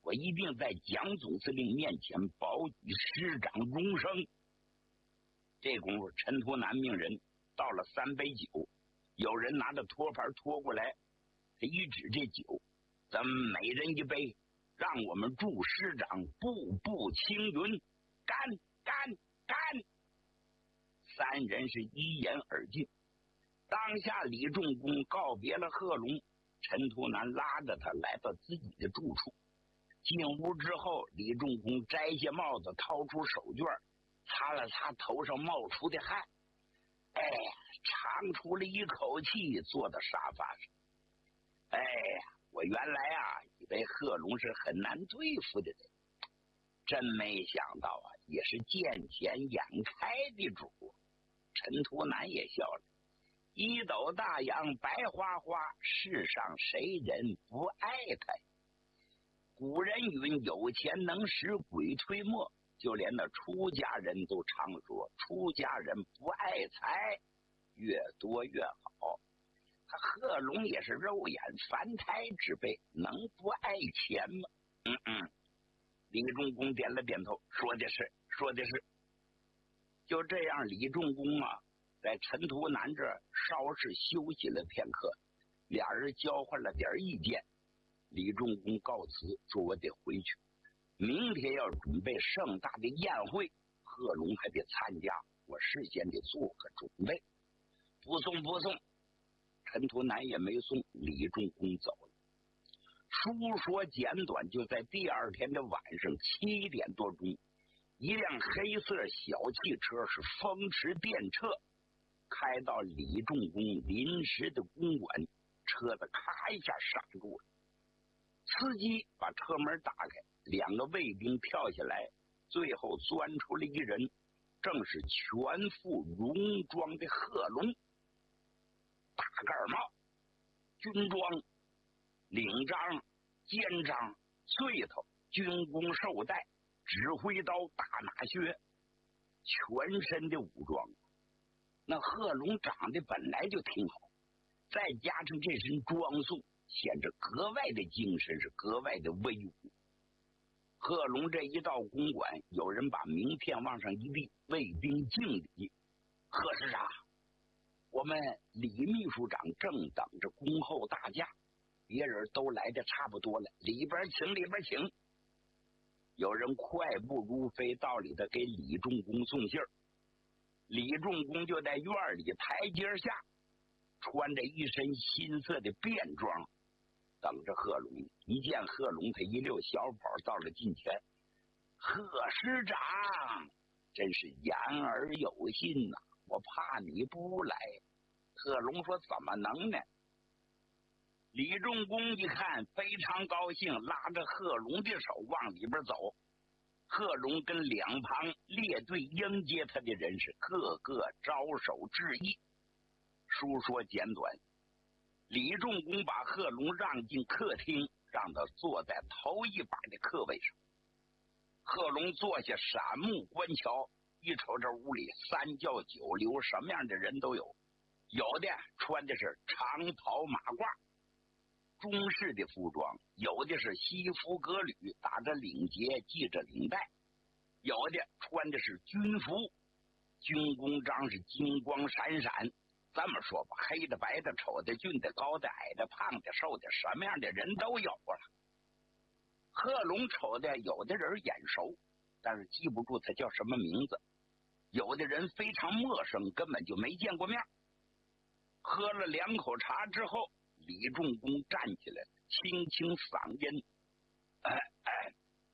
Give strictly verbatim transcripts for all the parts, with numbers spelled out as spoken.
我一定在蒋总司令面前保举师长终生。这功夫，陈图南命人倒了三杯酒，有人拿着托盘拖过来，他一指这酒，咱们每人一杯，让我们祝师长步步青云，干干干！三人是一言而尽。当下李仲公告别了贺龙，陈图南拉着他来到自己的住处。进屋之后，李仲公摘下帽子，掏出手绢，擦了擦头上冒出的汗，哎呀，长出了一口气，坐到沙发上。哎呀，我原来啊以为贺龙是很难对付的人，真没想到啊，也是见钱眼开的主。陈图南也笑了，一斗大洋白花花，世上谁人不爱他？古人云，有钱能使鬼推磨，就连那出家人都常说，出家人不爱财，越多越好。他贺龙也是肉眼凡胎之辈，能不爱钱吗？嗯嗯，李仲公点了点头，说的是，说的是。就这样，李仲公啊，在陈图南这儿稍事休息了片刻，俩人交换了点意见。李仲公告辞，说我得回去，明天要准备盛大的宴会，贺龙还得参加，我事先得做个准备。不送不送，陈图南也没送，李仲公走了。书说简短，就在第二天的晚上七点多钟，一辆黑色小汽车是风驰电掣，开到李仲公临时的公馆，车子咔一下刹住了。司机把车门打开，两个卫兵跳下来，最后钻出了一人，正是全副戎装的贺龙。大盖帽、军装、领章、肩章、穗头、军功绶带、指挥刀、大马靴，全身的武装。那贺龙长得本来就挺好，再加上这身装束，显着格外的精神，是格外的威武。贺龙这一到公馆，有人把名片往上一立，卫兵敬礼。贺师长，我们李秘书长正等着恭候大驾，别人都来的差不多了，里边请，里边请。有人快步如飞到里头给李仲公送信儿。李仲公就在院里台阶下，穿着一身新色的便装，等着贺龙。一见贺龙，他一溜小跑到了近前。贺师长，真是言而有信呐、啊，我怕你不来。贺龙说：“怎么能呢？”李仲公一看非常高兴，拉着贺龙的手往里边走。贺龙跟两旁列队迎接他的人士个个招手致意。书说简短，李仲公把贺龙让进客厅，让他坐在头一把的客位上。贺龙坐下，闪目观瞧，一瞅这屋里三教九流，什么样的人都有。有的穿的是长袍马褂，中式的服装，有的是西服革履，打着领结，系着领带，有的穿的是军服，军功章是金光闪闪。这么说吧，黑的、白的、丑的、俊的、高的、矮的、胖的、瘦的，什么样的人都有了。贺龙瞅的有的人眼熟，但是记不住他叫什么名字，有的人非常陌生，根本就没见过面。喝了两口茶之后，李仲公站起来，清清嗓音：“哎哎，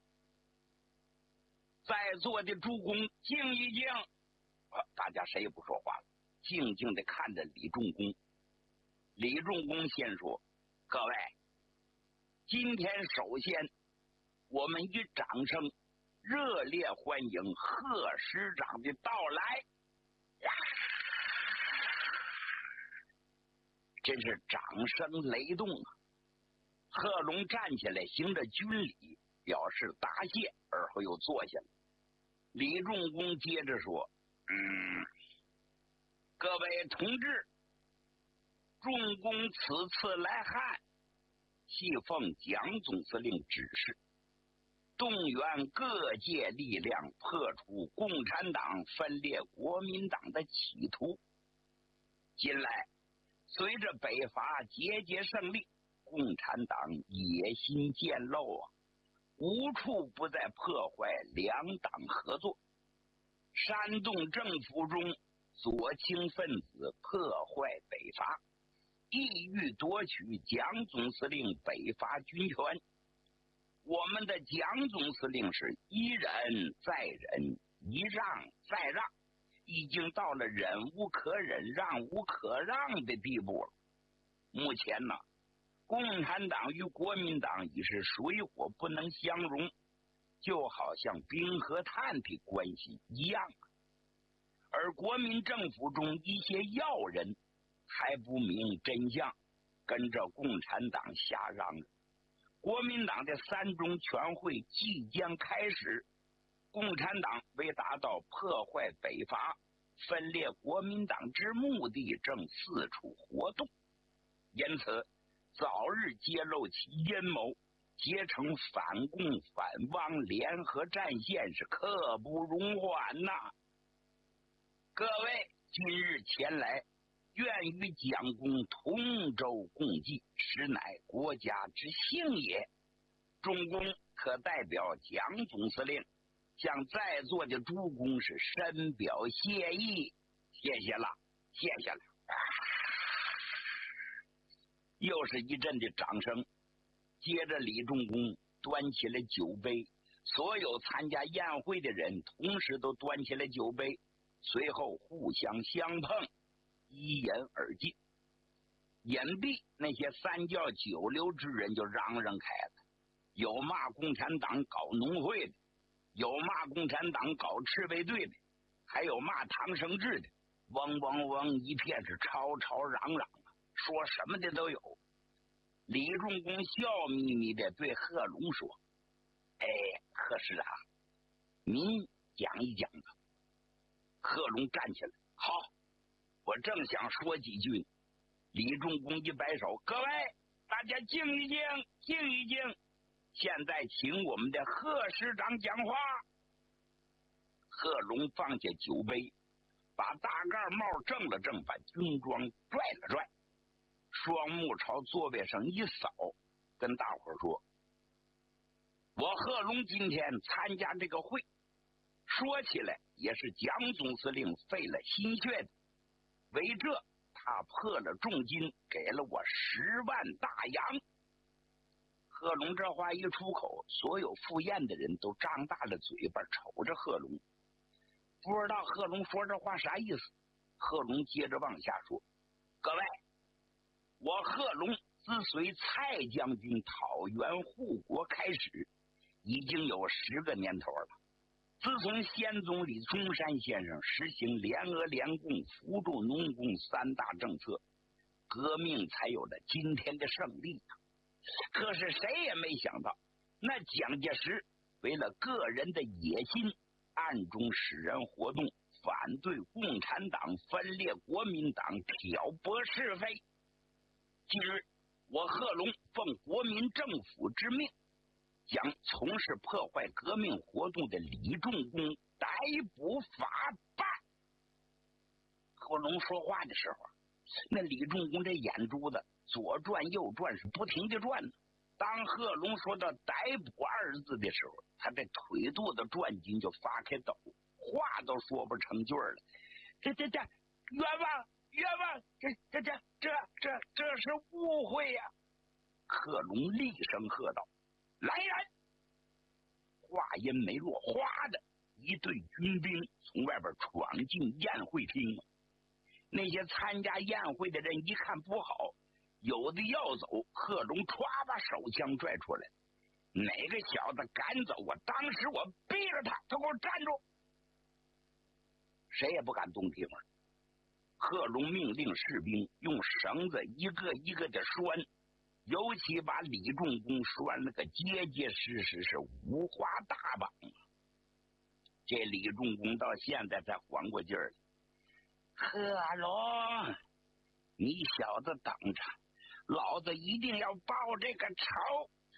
在座的诸公静一静。”啊，大家谁也不说话了，静静地看着李仲公。李仲公先说：“各位，今天首先我们以掌声热烈欢迎贺师长的到来。”呀，真是掌声雷动啊！贺龙站起来行着军礼，表示答谢，而后又坐下了。李仲公接着说：“嗯，各位同志，仲公此次来汉，系奉蒋总司令指示， 动员各界力量，破除共产党分裂国民党的企图。近来，随着北伐节节胜利，共产党野心渐露啊，无处不在破坏两党合作。煽动政府中左倾分子破坏北伐，意欲夺取蒋总司令北伐军权。我们的蒋总司令是一忍再忍，一让再让，已经到了忍无可忍、让无可让的地步了。目前呢，共产党与国民党已是水火不能相容，就好像冰和炭的关系一样。而国民政府中一些要人还不明真相，跟着共产党瞎嚷嚷。国民党的三中全会即将开始，共产党为达到破坏北伐、分裂国民党之目的，正四处活动。因此，早日揭露其阴谋，结成反共反汪联合战线，是刻不容缓呐！各位今日前来，愿与蒋公同舟共济，实乃国家之幸也。中公可代表蒋总司令向在座的诸公是深表谢意，谢谢了，谢谢了。啊、又是一阵的掌声。接着李仲公端起了酒杯，所有参加宴会的人同时都端起了酒杯，随后互相相碰，一饮而尽。隐蔽那些三教九流之人就嚷嚷开了，有骂共产党搞农会的，有骂共产党搞赤卫队的，还有骂唐生智的，嗡嗡嗡一片是吵吵嚷嚷，说什么的都有。李仲公笑眯眯的对贺龙说：“哎，贺师啊，您讲一讲吧。”贺龙站起来：“好，我正想说几句呢。”李仲公一摆手：“各位，大家静一静，静一静。现在请我们的贺师长讲话。”贺龙放下酒杯，把大盖帽正了正，把军装拽了拽，双目朝座位上一扫，跟大伙说：“我贺龙今天参加这个会，说起来也是蒋总司令费了心血的，为这他破了重金，给了我十万大洋。”贺龙这话一出口，所有赴宴的人都张大了嘴巴瞅着贺龙，不知道贺龙说这话啥意思。贺龙接着往下说：“各位，我贺龙自随蔡将军讨袁护国开始，已经有十个年头了。自从先总李宗山先生实行联俄联共、扶助农工三大政策，革命才有了今天的胜利。可是谁也没想到，那蒋介石为了个人的野心，暗中使人活动，反对共产党分裂国民党，挑拨是非。今日我贺龙奉国民政府之命，将从事破坏革命活动的李仲公逮捕法办。”贺龙说话的时候，那李仲公这眼珠子左转右转，是不停的转。当贺龙说到逮捕二字的时候，他这腿肚子转筋就发开抖，话都说不成句了。这这这冤枉冤枉，这这这这这这是误会呀！贺龙厉声喝道：“来人！”话音没落，哗的一队军兵从外边闯进宴会厅。那些参加宴会的人一看不好，有的要走，贺龙歘把手枪拽出来，哪个小子敢走啊？当时我逼着他，他给我站住！谁也不敢动听了。贺龙命令士兵用绳子一个一个的拴，尤其把李仲公拴了个结结实实，是五花大绑。这李仲公到现在才缓过劲儿来。贺龙，你小子等着，老子一定要报这个仇！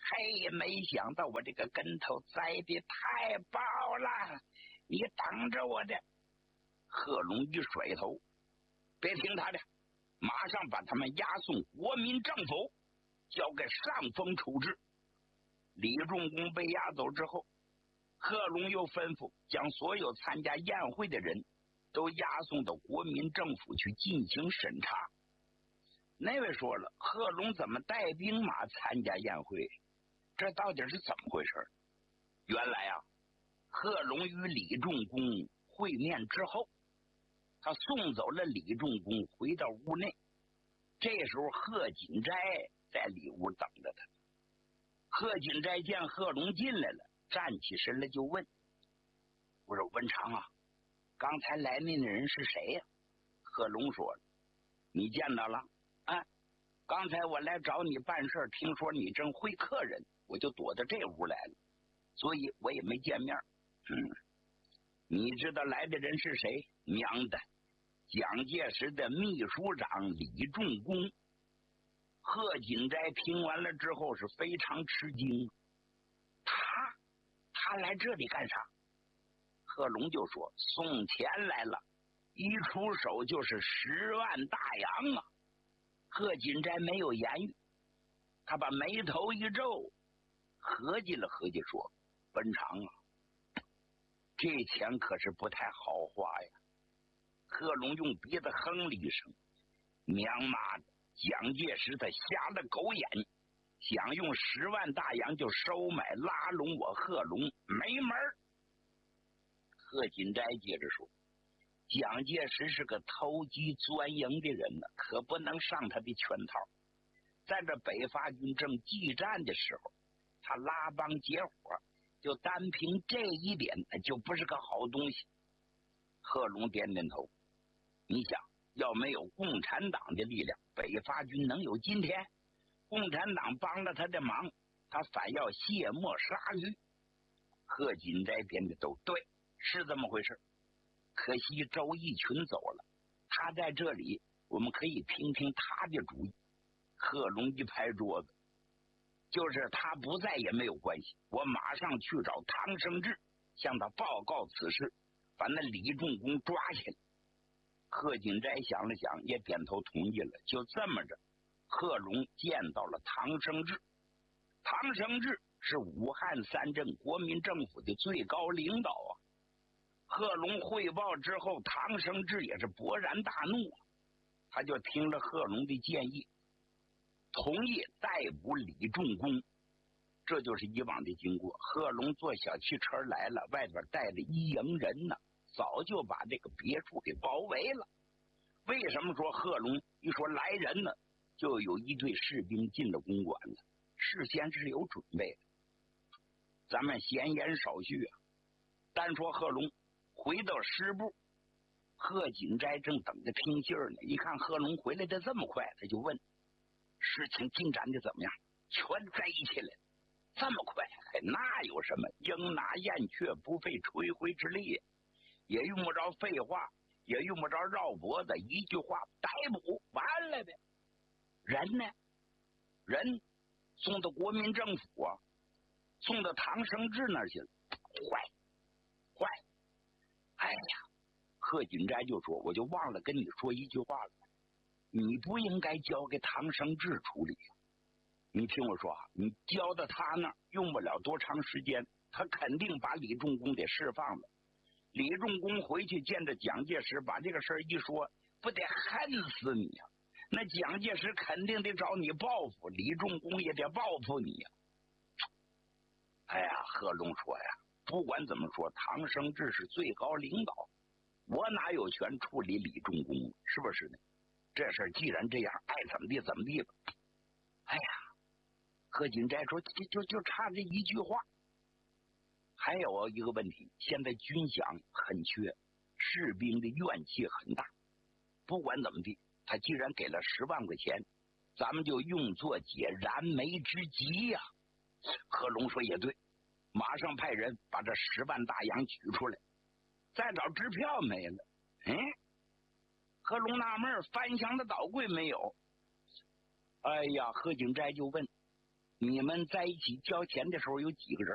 嘿，没想到我这个跟头栽的太薄了，你等着我的！贺龙一甩头，别听他的，马上把他们押送国民政府，交给上峰处置。李仲公被押走之后，贺龙又吩咐将所有参加宴会的人都押送到国民政府去进行审查。那位说了，贺龙怎么带兵马参加宴会？这到底是怎么回事？原来啊，贺龙与李仲公会面之后，他送走了李仲公，回到屋内。这时候贺锦斋在里屋等着他。贺锦斋见贺龙进来了，站起身来就问：“我说文长啊，刚才来那人是谁呀？”贺龙说：“你见到了？啊，刚才我来找你办事，听说你正会客人，我就躲到这屋来了，所以我也没见面。嗯，你知道来的人是谁？娘的，蒋介石的秘书长李仲公。”贺锦斋听完了之后是非常吃惊，他他来这里干啥？贺龙就说送钱来了，一出手就是十万大洋啊！贺锦斋没有言语，他把眉头一皱，合计了合计说：“文长啊，这钱可是不太好花呀。”贺龙用鼻子哼了一声，娘妈的！蒋介石他瞎了狗眼，想用十万大洋就收买拉拢我贺龙，没门儿。贺锦斋接着说：“蒋介石是个偷鸡钻营的人呢，可不能上他的圈套。在这北伐军正激战的时候，他拉帮结伙，就单凭这一点，就不是个好东西。”贺龙点点头，你想，要没有共产党的力量，北伐军能有今天？共产党帮了他的忙，他反要卸磨杀驴。贺锦斋点点头，对，是这么回事。可惜周逸群走了，他在这里，我们可以听听他的主意。贺龙一拍桌子，就是他不在也没有关系，我马上去找唐生智，向他报告此事，把那李仲公抓起来。贺锦斋想了想，也点头同意了。就这么着，贺龙见到了唐生智。唐生智是武汉三镇国民政府的最高领导啊。贺龙汇报之后，唐生智也是勃然大怒，他就听了贺龙的建议，同意逮捕李仲公。这就是以往的经过。贺龙坐小汽车来了，外边带着一营人呢，早就把这个别墅给包围了。为什么说贺龙一说来人呢，就有一队士兵进了公馆了？事先是有准备的。咱们闲言少叙啊，单说贺龙回到师部，贺锦斋正等着听信儿呢。一看贺龙回来的这么快，他就问：事情进展的怎么样？全在一起了。这么快？还那有什么？鹰拿燕雀，不费吹灰之力，也用不着废话，也用不着绕脖子，一句话逮捕完了呗。人呢？人送到国民政府啊，送到唐生智那儿去了。坏坏！哎呀，贺锦斋就说：“我就忘了跟你说一句话了，你不应该交给唐生智处理。你听我说啊，你交到他那儿，用不了多长时间，他肯定把李仲公给释放了。李仲公回去见着蒋介石，把这个事儿一说，不得恨死你呀、啊！那蒋介石肯定得找你报复，李仲公也得报复你呀、啊！哎呀，贺龙说呀，不管怎么说，唐生智是最高领导，我哪有权处理李仲公？是不是呢？这事儿既然这样，爱怎么地怎么地吧。哎呀！”贺锦斋说：“就就就差这一句话。还有一个问题，现在军饷很缺，士兵的怨气很大。不管怎么地，他既然给了十万块钱，咱们就用作解燃眉之急呀、啊。”贺龙说：“也对，马上派人把这十万大洋取出来。再找支票没了。嗯，贺龙纳闷，翻箱的倒柜没有。哎呀，贺锦斋就问。 你们在一起交钱的时候有几个人？